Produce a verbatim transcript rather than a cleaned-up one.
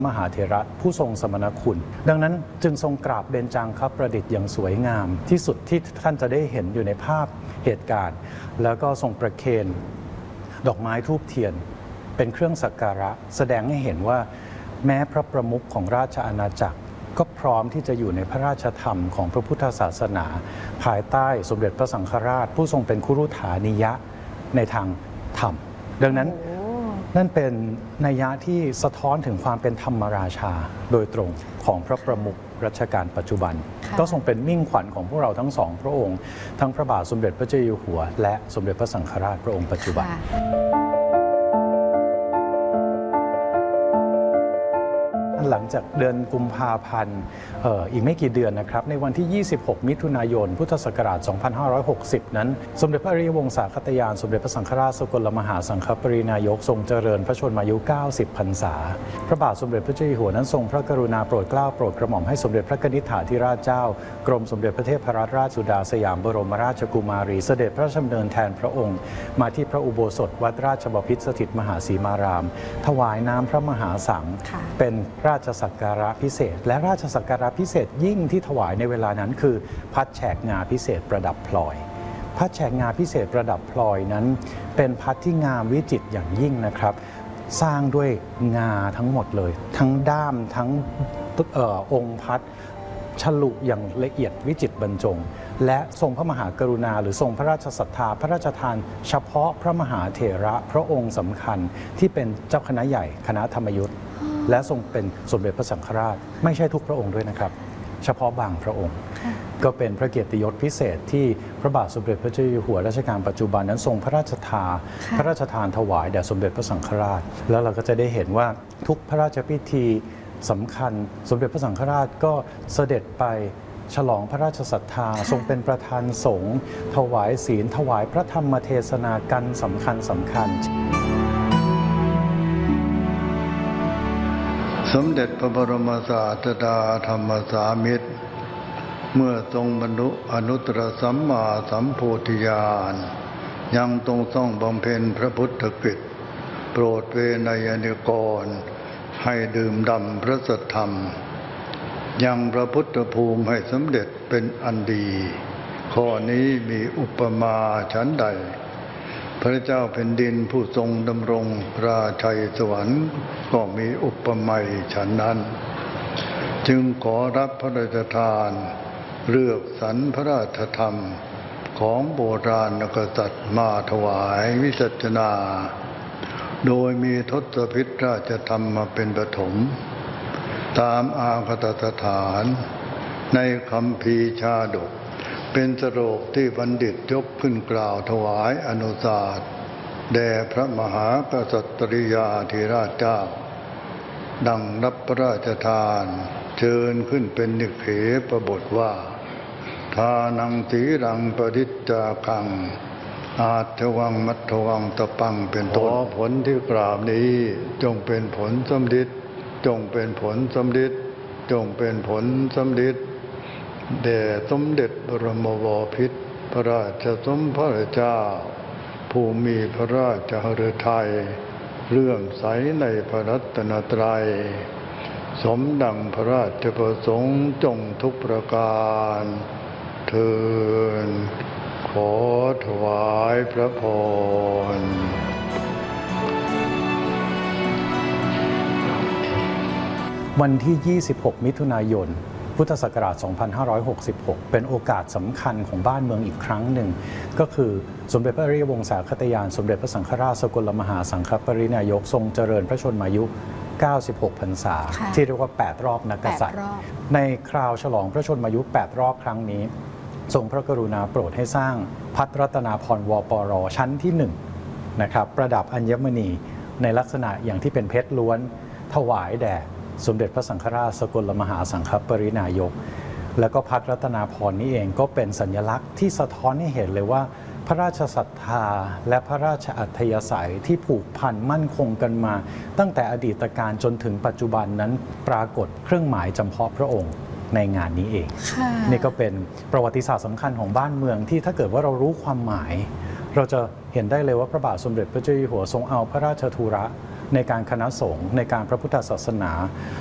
มหาเถระผู้ทรงสมณคุณดังนั้นจึงทรงกราบเบญจางคประดิษฐ์อย่างสวยงามที่สุดที่ท่านจะได้เห็นอยู่ในภาพเหตุการณ์แล้วก็ทรงประเคนดอกไม้ธูปเทียนเป็นเครื่องสักการะแสดงให้เห็นว่าแม้พระประมุขของราชอาณาจักรก็พร้อมที่จะอยู่ในพระราชธรรมของพระพุทธศาสนาภายใต้สมเด็จพระสังฆราชผู้ทรงเป็นคุรุฐานิยะในทางธรรมดังนั้นนั่นเป็นนัยยะที่สะท้อนถึงความเป็นธรรมราชาโดยตรงของพระประมุขรัชกาลปัจจุบันก็ทรงเป็นมิ่งขวัญของพวกเราทั้งสองพระองค์ทั้งพระบาทสมเด็จพระเจ้าอยู่หัวและสมเด็จพระสังฆราชพระองค์ปัจจุบันหลังจากเดือนกุมภาพันธ์ อ, อ, อีกไม่กี่เดือนนะครับในวันที่ยี่สิบหกมิถุนายนพุทธศักราชสองพันห้าร้อยหกสิบนั้นสมเด็จพระอริยวงศาคตยานสมเด็จพระสังฆราชสกลมหาสังฆปรินายกทรงเจริญพระชนมายุเก้าสิบพรรษาพระบาทสมเด็จพระเจ้าอยู่หัวนั้นทรงพระกรุณาโปรดเกล้าโปรดกระหม่อมให้สมเด็จพระนิธิถาธิราชเจ้ากรมสมเด็จพระเทพรัตนราชสุดาสยามบรมราชกุมารีเสด็จพระราชดำเนินแทนพระองค์มาที่พระอุโบสถวัดราชบพิตรสถิตมหาสีมารามถวายน้ำพระมหาสังฆเป็นราชสักการะพิเศษและราชสักการะพิเศษยิ่งที่ถวายในเวลานั้นคือพัดแฉกงาพิเศษประดับพลอยพัดแฉกงาพิเศษประดับพลอยนั้นเป็นพัดที่งามวิจิตรอย่างยิ่งนะครับสร้างด้วยงาทั้งหมดเลยทั้งด้ามทั้งเอ่อองค์พัดฉลุอย่างละเอียดวิจิตรบรรจงและทรงพระมหากรุณาหรือทรงพระราชศรัทธาพระราชทานเฉพาะพระมหาเถระพระองค์สำคัญที่เป็นเจ้าคณะใหญ่คณะธรรมยุทธ์และทรงเป็นสมเด็จพระสังฆราชไม่ใช่ทุกพระองค์ด้วยนะครับเฉพาะบางพระองค์ก็เป็นพระเกียรติยศพิเศษที่พระบาทสมเด็จพระเจ้าอยู่หัวรัชกาลปัจจุบันนั้นทรงพระราชทานพระราชทานถวายแด่สมเด็จพระสังฆราชแล้วเราก็จะได้เห็นว่าทุกพระราชพิธีสำคัญสมเด็จพระสังฆราชก็เสด็จไปฉลองพระราชศรัทธาทรงเป็นประธานสงฆ์ถวายศีลถวายพระธรรมเทศนากันสำคัญสำคัญสมเด็จพระบรมศาสดาธรรมสามิตรเมื่อทรงบรรลุอนุตตรสัมมาสัมโพธิญาณยังทรงต้องบำเพ็ญพระพุทธกิจโปรดเวนยนิกรให้ดื่มด่ำพระสัทธรรมยังพระพุทธภูมิให้สำเร็จเป็นอันดีข้อนี้มีอุปมาฉันใดพระเจ้าแผ่นดินผู้ทรงดำรงราชัยสวรรค์ก็มีอุปมาฉันนั้นจึงขอรับพระราชทานเลือกสรรพระราชธรรมของโบราณกษัตริย์มาถวายวิสัชนาโดยมีทศพิธราชธรรมมาเป็นปฐมตามอาคตสถานในคัมภีร์ชาดกเป็นสโรกที่บัณฑิตยกขึ้นกล่าวถวายอนุสาสน์แด่พระมหากษัตริยาธิราชเจ้าดังรับพระราชทานเชิญขึ้นเป็นนิเขปบทว่าทานังสีรังปริจจาคังอาทวังมัทวังตะปังเป็นต้นขอผลที่กราบนี้จงเป็นผลสำฤทธิ์จงเป็นผลสำฤทธิ์จงเป็นผลสำฤทธิ์แด่สมเด็จบรมวพิตรพระราชสมภารเจ้าผู้มีพระราชหฤทัยเลื่อมใสในพระรัตนตรัยสมดังพระราชประสงค์จงทุกประการเทินขอถวายพระพรวันที่ยี่สิบหกมิถุนายนพุทธศักราชสองพันห้าร้อยหกสิบหกเป็นโอกาสสำคัญของบ้านเมืองอีกครั้งหนึ่งก็คือสมเด็จพระอริยวงศาคตยานสมเด็จพระสังฆราชสกลมหาสังฆปรินายกทรงเจริญพระชนมายุเก้าสิบหกพรรษาที่เรียกว่าแปดรอบนักกษัตริย์ในคราวฉลองพระชนมายุแปดรอบครั้งนี้ทรงพระกรุณาโปรดให้สร้างพัฒรัตนาพรวปรชั้นที่หนึ่งนะครับประดับอัญมณีในลักษณะอย่างที่เป็นเพชรล้วนถวายแด่สมเด็จพระสังฆราชสกลมหาสังฆปรินายกแล้วก็พัฒรัตนาพรนี้เองก็เป็นสัญลักษณ์ที่สะท้อนให้เห็นเลยว่าพระราชศรัทธาและพระราชอัธยาศัยที่ผูกพันมั่นคงกันมาตั้งแต่อดีตการจนถึงปัจจุบันนั้นปรากฏเครื่องหมายจำเพาะพระองค์ในงานนี้เองนี่ก็เป็นประวัติศาสตร์สำคัญของบ้านเมืองที่ถ้าเกิดว่าเรารู้ความหมายเราจะเห็นได้เลยว่าพระบาทสมเด็จพระเจ้าอยู่หัวทรงเอาพระราชธุระในการคณะสงฆ์ในการพระพุทธศาสนา